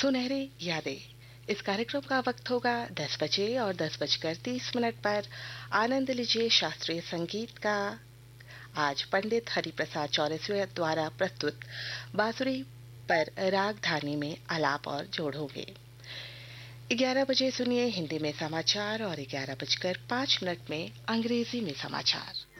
सुनहरी यादें। इस कार्यक्रम का वक्त होगा 10 बजे और 10:30 पर। आनंद लीजिए शास्त्रीय संगीत का। आज पंडित हरिप्रसाद चौरसिया द्वारा प्रस्तुत बांसुरी पर रागधानी में आलाप और जोड़ होंगे। 11 बजे सुनिए हिंदी में समाचार और 11:05 में अंग्रेजी में समाचार।